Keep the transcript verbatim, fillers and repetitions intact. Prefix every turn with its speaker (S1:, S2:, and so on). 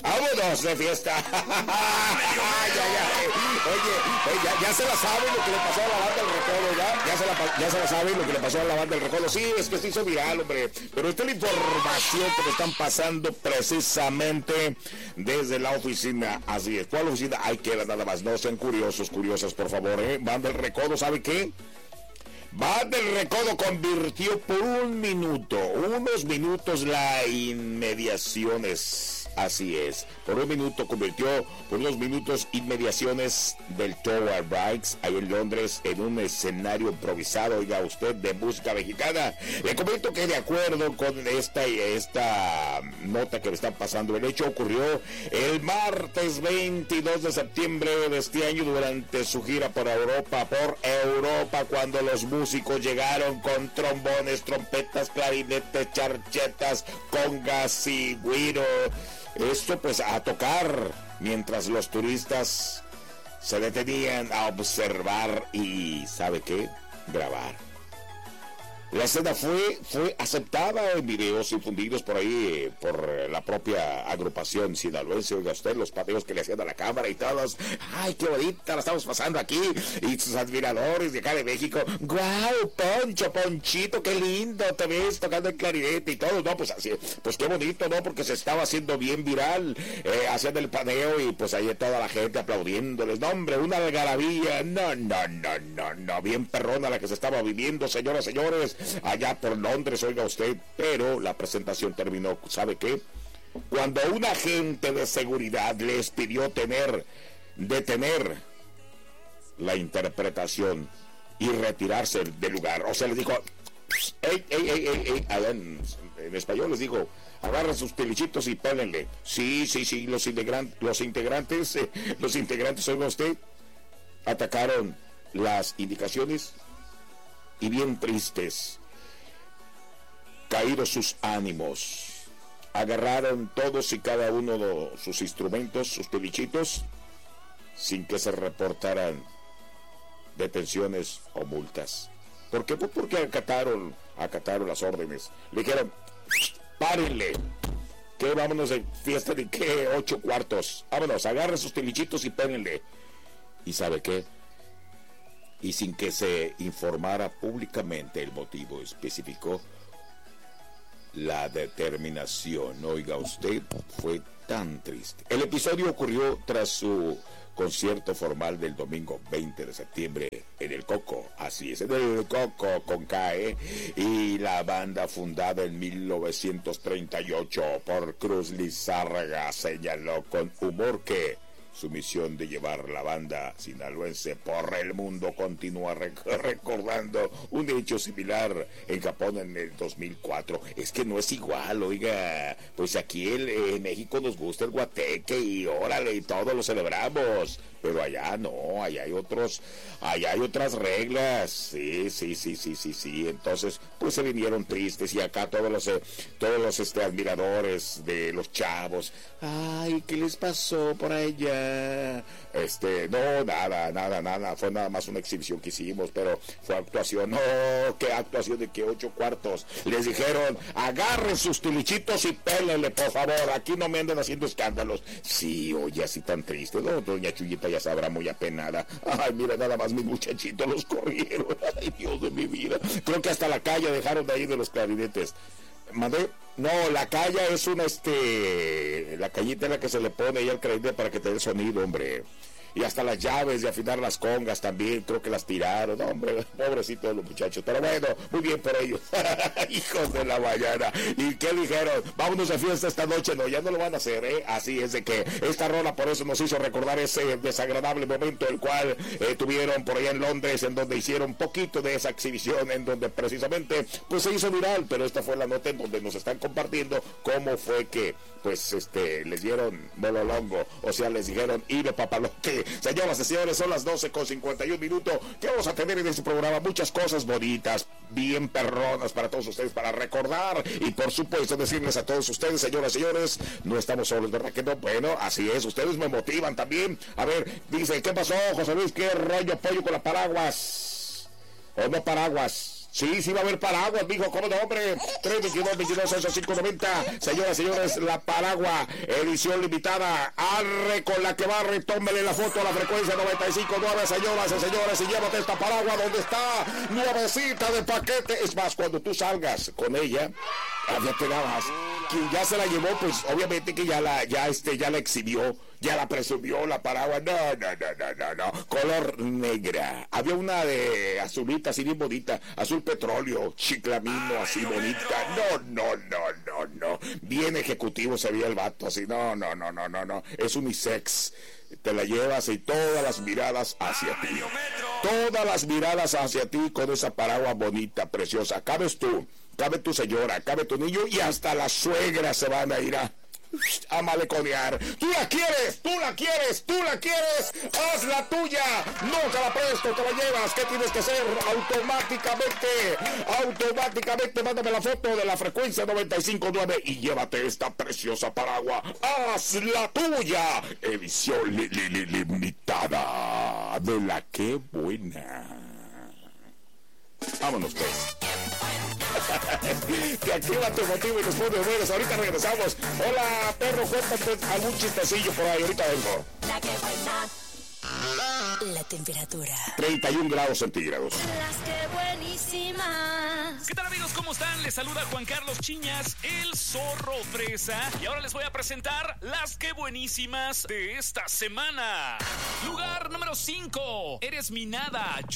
S1: vámonos de fiesta. Ay, ay, ay. Oye, oye ya, ya se la saben lo que le pasó a la banda del Recodo, ya, ya se la, ya se la saben lo que le pasó a la banda del Recodo. Sí, es que se hizo viral, hombre, pero esta es la información que me están pasando precisamente desde la oficina. Así es, ¿cuál oficina? Ahí queda nada más, no sean curiosos, curiosas, por favor, ¿eh? Banda del Recodo, ¿sabe qué? Banda del Recodo convirtió por un minuto, unos minutos la inmediaciones. Así es, por un minuto convirtió, por unos minutos, inmediaciones del Tower Bikes, ahí en Londres, en un escenario improvisado, oiga usted, de música mexicana. Le comento que de acuerdo con esta, esta nota que me están pasando, el hecho ocurrió el martes veintidós de septiembre de este año durante su gira por Europa, por Europa, cuando los músicos llegaron con trombones, trompetas, clarinetes, charchetas, congas y güiro. Esto pues a tocar mientras los turistas se detenían a observar y, ¿sabe qué? Grabar. La escena fue, fue aceptada en videos difundidos por ahí, eh, por la propia agrupación sinaloense. Oiga usted, los pateos que le hacían a la cámara y todos. ¡Ay, qué bonita la estamos pasando aquí! Y sus admiradores de acá de México. ¡Guau, Poncho, Ponchito, qué lindo te ves tocando el clarinete y todo! No, pues así, pues qué bonito, ¿no? Porque se estaba haciendo bien viral, eh, haciendo el paneo y pues ahí toda la gente aplaudiéndoles. No, hombre, una algarabía. No, no, no, no, no. Bien perrona la que se estaba viviendo, señoras, señores, allá por Londres, oiga usted, pero la presentación terminó, ¿sabe qué? Cuando un agente de seguridad les pidió tener, detener la interpretación y retirarse del lugar, o sea, les dijo, ey, ey, ey, ey, ey, allá en, en español les dijo, agarren sus pelichitos y pélenle. Sí, sí, sí, los integrantes, los integrantes, eh, los integrantes, oiga usted, atacaron las indicaciones y bien tristes, caídos sus ánimos, agarraron todos y cada uno de sus instrumentos, sus pelichitos, sin que se reportaran detenciones o multas. ¿Por qué? Pues porque acataron, acataron las órdenes. Le dijeron, párenle, que vámonos de fiesta de qué, ocho cuartos, vámonos, agarren sus pelichitos y pérenle. ¿Y sabe qué? Y sin que se informara públicamente el motivo específico, la determinación, oiga usted, fue tan triste. El episodio ocurrió tras su concierto formal del domingo veinte de septiembre en el Coco, así es, en el Coco con K, ¿eh? Y la banda fundada en mil novecientos treinta y ocho por Cruz Lizárraga señaló con humor que su misión de llevar la banda sinaloense por el mundo continúa rec- recordando un hecho similar en Japón en el dos mil cuatro. Es que no es igual, oiga, pues aquí el, en México nos gusta el guateque y órale, y todo lo celebramos, pero allá no, allá hay otros, allá hay otras reglas, sí, sí, sí, sí, sí, sí, entonces pues se vinieron tristes y acá todos los, eh, todos los este, admiradores de los chavos, ay, ¿qué les pasó por allá? Este, no, nada, nada, nada, fue nada más una exhibición que hicimos, pero fue actuación, no, qué actuación de que ocho cuartos, les dijeron, agarren sus tilichitos y pélenle, por favor, aquí no me anden haciendo escándalos. Sí, oye, así tan triste, ¿no? Doña Chuyita ya sabrá, muy apenada, ay, mira, nada más mis muchachitos los corrieron, ay, Dios de mi vida, creo que hasta la calle dejaron de ahí de los clarinetes. ¿Mandé? No, la calle es una, este, la callita en la que se le pone ahí al clarinete para que te dé sonido, hombre. Y hasta las llaves de afinar las congas también, creo que las tiraron, no, hombre, pobrecitos los muchachos, pero bueno, muy bien por ellos, hijos de la mañana. ¿Y qué dijeron? Vámonos de fiesta esta noche, no, ya no lo van a hacer, ¿eh? Así es de que esta rola por eso nos hizo recordar ese desagradable momento el cual eh, tuvieron por allá en Londres, en donde hicieron un poquito de esa exhibición, en donde precisamente, pues se hizo viral, pero esta fue la nota en donde nos están compartiendo cómo fue que, pues, este, les dieron bololongo, o sea, les dijeron, ire papalote. Señoras y señores, son las doce con cincuenta y un minutos. ¿Qué vamos a tener en este programa? Muchas cosas bonitas, bien perronas para todos ustedes, para recordar y por supuesto decirles a todos ustedes, señoras y señores, no estamos solos, ¿verdad que no? Bueno, así es, ustedes me motivan también. A ver, dice, ¿qué pasó, José Luis? ¿Qué rollo pollo con las paraguas? ¿O no paraguas? Sí, sí va a haber paraguas, mijo, ¿cómo no, hombre? tres veintidós veintidós sesenta y cinco noventa. Señoras, señores, la Paragua, edición limitada. Arre con la que barre, tómele la foto a la frecuencia noventa y cinco nueve, señoras y señores, y llévate esta Paragua donde está nuevecita de paquete. Es más, cuando tú salgas con ella, ya te dabas. Quien ya se la llevó, pues obviamente que ya la, ya este, ya la exhibió, ya la presumió la Paragua. No, no, no, no, no, no. Color negra. Había una de azulita, así bien bonita, azul petróleo, chiclamino, así bonita. No, no, no, no, no. Bien ejecutivo se veía el vato, así. No, no, no, no, no, no. Es unisex. Te la llevas y todas las miradas hacia ti. Todas las miradas hacia ti con esa Paragua bonita, preciosa. Cabes tú. Cabe tu señora, cabe tu niño y hasta las suegras se van a ir a, a maleconear. Tú la quieres, tú la quieres, tú la quieres, haz la tuya. No te la presto, te la llevas. ¿Qué tienes que hacer? Automáticamente, automáticamente mándame la foto de la frecuencia noventa y cinco nueve y llévate esta preciosa Paragua. Haz la tuya. Edición li, li, li, limitada. De la que buena. Vámonos pues. Te activa tu motivo y nos pone buenos. Ahorita regresamos. Hola, perro, cuéntate algún chistecillo por ahí. Ahorita vengo.
S2: La que buena. La temperatura
S1: treinta y un grados centígrados.
S2: Las que buenísimas.
S3: ¿Qué tal, amigos? ¿Cómo están? Les saluda Juan Carlos Chiñas, el Zorro Fresa. Y ahora les voy a presentar las que buenísimas de esta semana. Lugar número cinco. Eres mi nada.